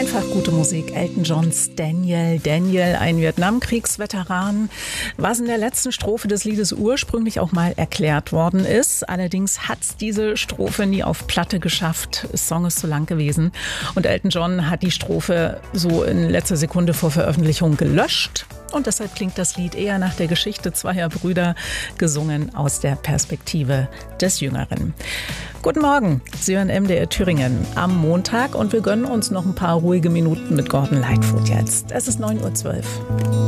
Einfach gute Musik. Elton Johns Daniel. Daniel, ein Vietnamkriegsveteran, was in der letzten Strophe des Liedes ursprünglich auch mal erklärt worden ist. Allerdings hat es diese Strophe nie auf Platte geschafft. Der Song ist zu lang gewesen. Und Elton John hat die Strophe so in letzter Sekunde vor Veröffentlichung gelöscht. Und deshalb klingt das Lied eher nach der Geschichte zweier Brüder, gesungen aus der Perspektive des Jüngeren. Guten Morgen, Sie hören MDR Thüringen am Montag und wir gönnen uns noch ein paar ruhige Minuten mit Gordon Lightfoot jetzt. Es ist 9:12 Uhr.